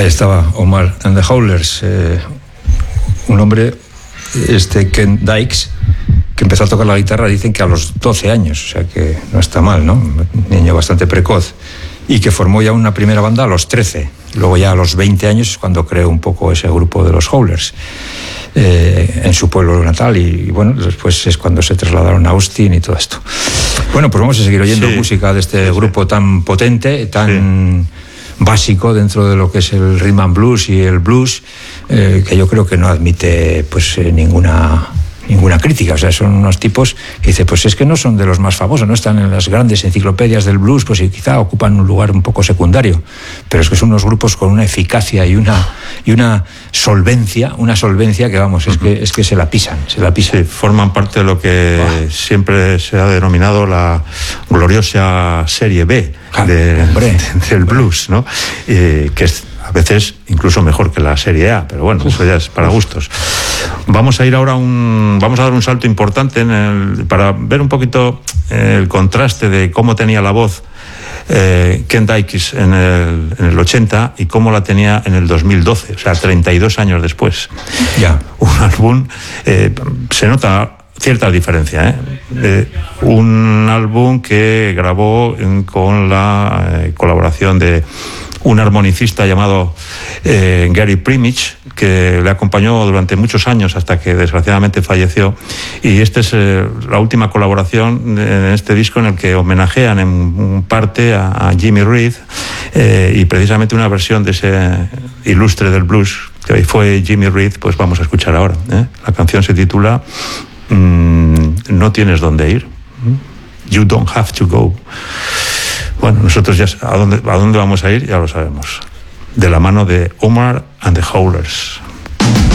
estaba Omar and the Howlers, un hombre, Ken Dykes, que empezó a tocar la guitarra, dicen que a los 12 años, o sea que no está mal, ¿no? Un niño bastante precoz, y que formó ya una primera banda a los 13. Luego ya a los 20 años es cuando creó un poco ese grupo de los Howlers en su pueblo natal, y bueno, después es cuando se trasladaron a Austin y todo esto. Bueno, pues vamos a seguir oyendo música de este grupo tan potente, tan básico dentro de lo que es el rhythm and blues y el blues, que yo creo que no admite pues ninguna crítica. O sea, son unos tipos que dice, pues es que no son de los más famosos, no están en las grandes enciclopedias del blues, pues y quizá ocupan un lugar un poco secundario, pero es que son unos grupos con una eficacia y una solvencia que vamos, es que se la pisan. Sí, forman parte de lo que siempre se ha denominado la gloriosa serie B del blues, ¿no? Que es a veces incluso mejor que la serie A, pero bueno, eso ya es para gustos. Vamos a ir ahora vamos a dar un salto importante para ver un poquito el contraste de cómo tenía la voz Ken Dykes en el 80 y cómo la tenía en el 2012, o sea, 32 años después. Ya. Un álbum, se nota cierta diferencia, un álbum que grabó con la colaboración de un armonicista llamado Gary Primich, que le acompañó durante muchos años hasta que desgraciadamente falleció, y esta es la última colaboración en este disco en el que homenajean en parte a Jimmy Reed, y precisamente una versión de ese ilustre del blues que fue Jimmy Reed, pues vamos a escuchar ahora. La canción se titula No tienes dónde ir. You don't have to go. Bueno, nosotros ya a dónde vamos a ir ya lo sabemos. De la mano de Omar and the Howlers.